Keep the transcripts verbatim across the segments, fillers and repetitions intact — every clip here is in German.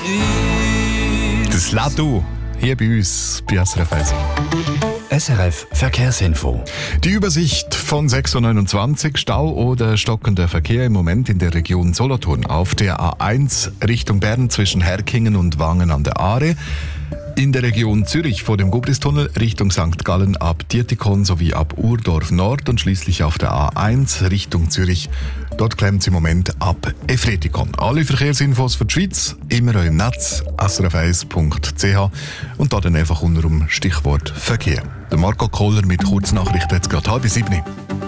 Das Lado hier bei uns bei S R F eins. S R F Verkehrsinfo. Die Übersicht von sechs Uhr neunundzwanzig, Stau oder stockender Verkehr im Moment in der Region Solothurn. Auf der A eins Richtung Bern zwischen Herkingen und Wangen an der Aare. In der Region Zürich vor dem Gubristunnel Richtung Sankt Gallen ab Dietikon sowie ab Urdorf Nord und schließlich auf der A eins Richtung Zürich. Dort klemmt es im Moment ab Efretikon. Alle Verkehrsinfos für die Schweiz immer auch im Netz s r f eins punkt c h und da dann einfach unter dem Stichwort Verkehr. Der Marco Kohler mit Kurznachrichten jetzt gerade halb sieben.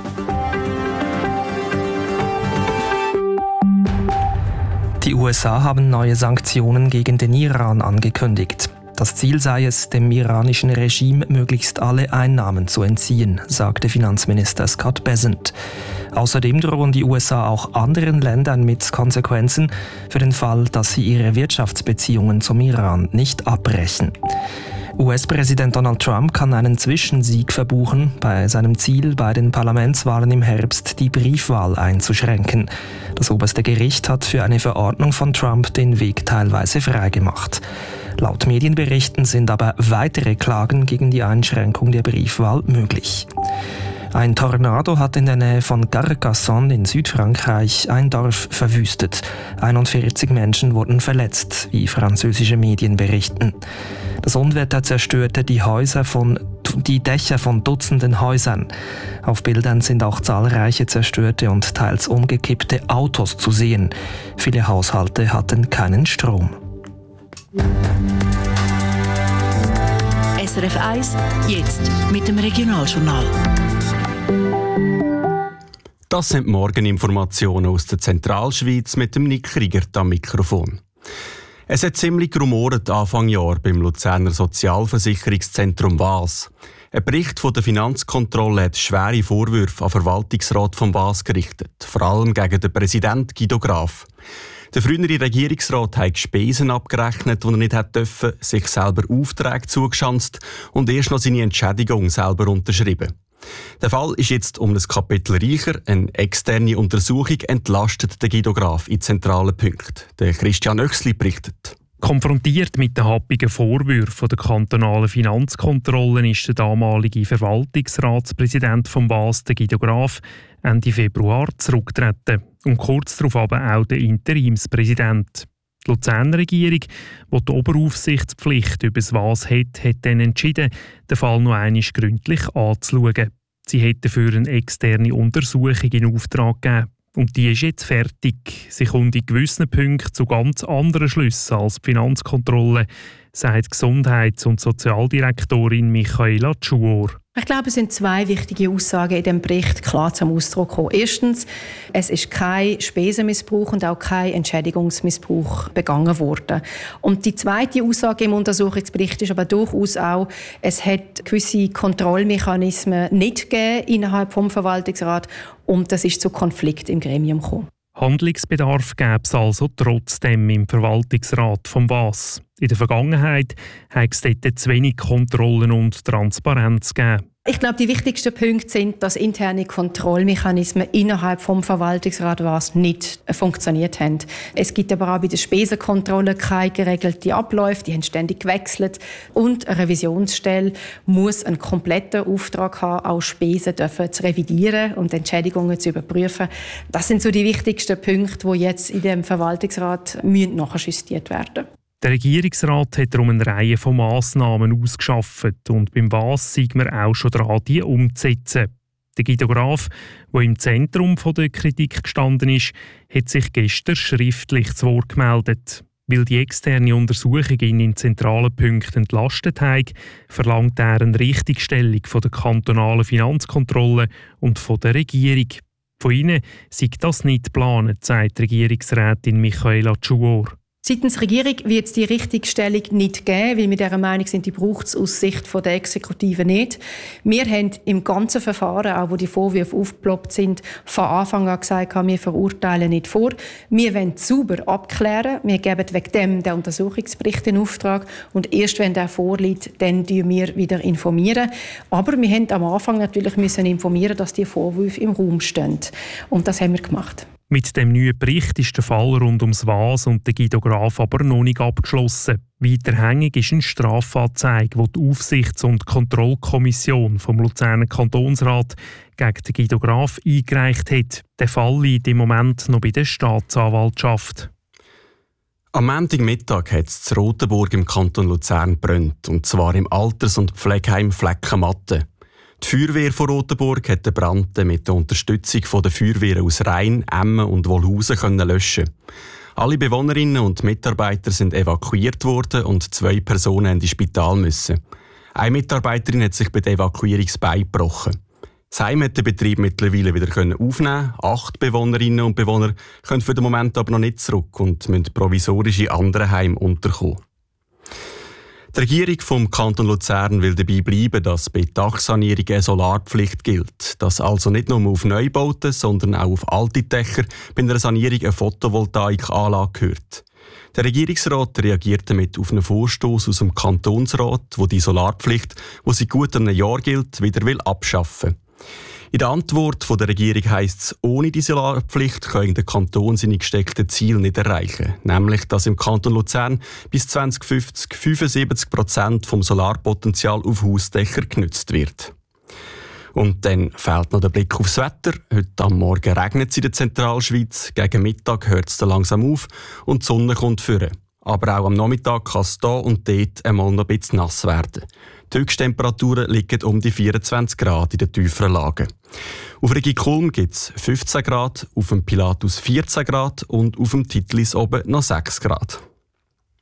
Die U S A haben neue Sanktionen gegen den Iran angekündigt. Das Ziel sei es, dem iranischen Regime möglichst alle Einnahmen zu entziehen, sagte Finanzminister Scott Bessent. Außerdem drohen die U S A auch anderen Ländern mit Konsequenzen für den Fall, dass sie ihre Wirtschaftsbeziehungen zum Iran nicht abbrechen. U S-Präsident Donald Trump kann einen Zwischensieg verbuchen bei seinem Ziel, bei den Parlamentswahlen im Herbst die Briefwahl einzuschränken. Das oberste Gericht hat für eine Verordnung von Trump den Weg teilweise freigemacht. Laut Medienberichten sind aber weitere Klagen gegen die Einschränkung der Briefwahl möglich. Ein Tornado hat in der Nähe von Carcassonne in Südfrankreich ein Dorf verwüstet. einundvierzig Menschen wurden verletzt, wie französische Medien berichten. Das Unwetter zerstörte die Häuser von, die Dächer von Dutzenden Häusern. Auf Bildern sind auch zahlreiche zerstörte und teils umgekippte Autos zu sehen. Viele Haushalte hatten keinen Strom. S R F eins, jetzt mit dem Regionaljournal. Das sind Morgeninformationen aus der Zentralschweiz mit dem Nick Kriegert am Mikrofon. Es hat ziemlich gerumort Anfang Jahr beim Luzerner Sozialversicherungszentrum W A S. Ein Bericht von der Finanzkontrolle hat schwere Vorwürfe an den Verwaltungsrat von W A S gerichtet, vor allem gegen den Präsidenten Guido Graf. Der frühere Regierungsrat hat Spesen abgerechnet, die er nicht hätte dürfen, sich selber Aufträge zugeschanzt und erst noch seine Entschädigung selber unterschrieben. Der Fall ist jetzt um ein Kapitel reicher. Eine externe Untersuchung entlastet den Guido Graf in zentralen Punkten. Der Christian Oechsli berichtet. Konfrontiert mit den happigen Vorwürfen der kantonalen Finanzkontrolle ist der damalige Verwaltungsratspräsident von W A S, der Guido Graf, Ende Februar zurückgetreten und kurz darauf aber auch der Interimspräsident. Die Luzerner Regierung, die die Oberaufsichtspflicht über das W A S hat, hat dann entschieden, den Fall noch einmal gründlich anzuschauen. Sie hat dafür eine externe Untersuchung in Auftrag gegeben. Und die ist jetzt fertig. Sie kommt in gewissen Punkten zu ganz anderen Schlüssen als die Finanzkontrolle, sagt Gesundheits- und Sozialdirektorin Michaela Tschuor. Ich glaube, es sind zwei wichtige Aussagen in diesem Bericht klar zum Ausdruck gekommen. Erstens, es ist kein Spesenmissbrauch und auch kein Entschädigungsmissbrauch begangen worden. Und die zweite Aussage im Untersuchungsbericht ist aber durchaus auch, es hat gewisse Kontrollmechanismen nicht gegeben innerhalb des Verwaltungsrats und das ist zu Konflikt im Gremium gekommen. Handlungsbedarf gäbe es also trotzdem im Verwaltungsrat vom W A S. In der Vergangenheit hat es dort zu wenig Kontrollen und Transparenz gegeben. Ich glaube, die wichtigsten Punkte sind, dass interne Kontrollmechanismen innerhalb des Verwaltungsrats W A S nicht funktioniert haben. Es gibt aber auch bei der Spesenkontrolle keine geregelten Abläufe, die haben ständig gewechselt. Und eine Revisionsstelle muss einen kompletten Auftrag haben, auch Spesen dürfen zu revidieren und Entschädigungen zu überprüfen. Das sind so die wichtigsten Punkte, die jetzt in dem Verwaltungsrat nachjustiert werden müssen. Der Regierungsrat hat darum eine Reihe von Massnahmen ausgeschafft und beim W A S sind wir auch schon dran, die umzusetzen. Der Guido Graf, der im Zentrum der Kritik gestanden ist, hat sich gestern schriftlich zu Wort gemeldet. Weil die externe Untersuchung ihn in zentralen Punkten entlastet hat, verlangt er eine Richtigstellung von der kantonalen Finanzkontrolle und von der Regierung. Von ihnen sei das nicht geplant, sagt Regierungsrätin Michaela Tschuor. Seitens der Regierung wird es die Richtigstellung nicht geben, weil wir dieser Meinung sind, die braucht es aus Sicht der Exekutive nicht. Wir haben im ganzen Verfahren, auch wo die Vorwürfe aufgeploppt sind, von Anfang an gesagt, wir verurteilen nicht vor. Wir wollen sauber abklären. Wir geben wegen dem den Untersuchungsbericht in Auftrag und erst wenn der vorliegt, dann informieren wir wieder informieren. Aber wir mussten am Anfang natürlich müssen informieren, dass die Vorwürfe im Raum stehen. Und das haben wir gemacht. Mit dem neuen Bericht ist der Fall rund ums Was und den Guido Graf aber noch nicht abgeschlossen. Weiter hängig ist eine Strafanzeige, die die Aufsichts- und Kontrollkommission vom Luzerner Kantonsrat gegen den Guido Graf eingereicht hat. Der Fall liegt im Moment noch bei der Staatsanwaltschaft. Am Montagmittag hat es in Rotenburg im Kanton Luzern gebrannt, und zwar im Alters- und Pflegeheim Fleckenmatte. Die Feuerwehr von Rotenburg hat den Brand mit der Unterstützung der Feuerwehren aus Rhein, Emmen und Wolhusen können löschen. Alle Bewohnerinnen und Mitarbeiter sind evakuiert worden und zwei Personen in ins Spital müssen. Eine Mitarbeiterin hat sich bei der Evakuierung das Bein gebrochen. Das Heim hat den Betrieb mittlerweile wieder aufnehmen. Acht Bewohnerinnen und Bewohner können für den Moment aber noch nicht zurück und müssen provisorisch in anderen Heimen unterkommen. Die Regierung vom Kanton Luzern will dabei bleiben, dass bei Dachsanierung eine Solarpflicht gilt. Dass also nicht nur auf Neubauten, sondern auch auf alte Dächer bei einer Sanierung eine Photovoltaikanlage gehört. Der Regierungsrat reagiert damit auf einen Vorstoß aus dem Kantonsrat, wo die Solarpflicht, die seit gut einem Jahr gilt, wieder will abschaffen. In der Antwort der Regierung heisst es, ohne die Solarpflicht können der Kanton seine gesteckten Ziele nicht erreichen. Nämlich, dass im Kanton Luzern bis zwanzig fünfzig fünfundsiebzig Prozent vom Solarpotenzial auf Hausdächer genutzt wird. Und dann fehlt noch der Blick aufs Wetter. Heute am Morgen regnet es in der Zentralschweiz, gegen Mittag hört es dann langsam auf und die Sonne kommt führen. Aber auch am Nachmittag kann es hier und dort einmal noch ein bisschen nass werden. Die Höchsttemperaturen liegen um die vierundzwanzig Grad in den tieferen Lagen. Auf Regikulm gibt es fünfzehn Grad, auf dem Pilatus vierzehn Grad und auf dem Titlis oben noch sechs Grad.